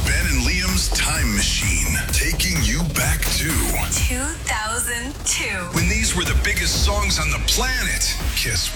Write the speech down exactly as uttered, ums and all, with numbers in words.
Ben and Liam's Time Machine, taking you back to two thousand two. when these were the biggest songs on the planet. Kiss